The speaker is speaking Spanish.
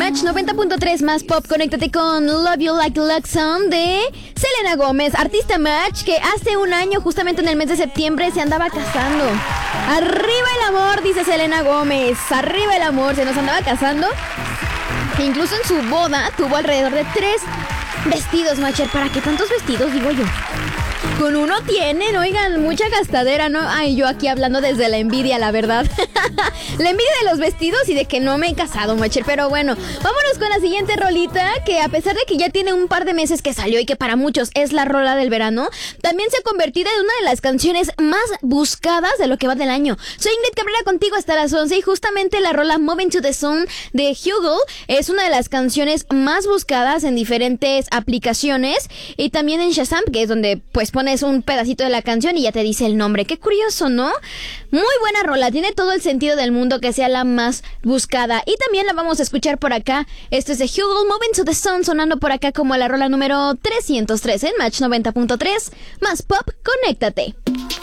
Match 90.3 más pop. Conéctate con Love You Like Luck Song de Selena Gómez, artista Match que hace un año, justamente en el mes de septiembre, se andaba casando. Arriba el amor, dice Selena Gómez. Arriba el amor, se nos andaba casando. E incluso en su boda tuvo alrededor de 3 vestidos, Matcher. ¿Para qué tantos vestidos, digo yo? Con uno tienen, oigan, mucha gastadera, ¿no? Ay, yo aquí hablando desde la envidia, la verdad. La envidia de los vestidos y de que no me he casado, Matcher. Pero bueno, vámonos con la siguiente rolita, que a pesar de que ya tiene un par de meses que salió y que para muchos es la rola del verano, también se ha convertido en una de las canciones más buscadas de lo que va del año. Soy Ingrid Cabrera, contigo hasta las 11, y justamente la rola Moving to the Sun de Hugo es una de las canciones más buscadas en diferentes aplicaciones y también en Shazam, que es donde pues pones un pedacito de la canción y ya te dice el nombre. Qué curioso, ¿no? Muy buena rola, tiene todo el sentido del mundo que sea la más buscada. Y también la vamos a escuchar por acá. Esto es de Hugo, Moving to the Sun, sonando por acá como la rola número 313 en Match 90.3. Más pop, conéctate.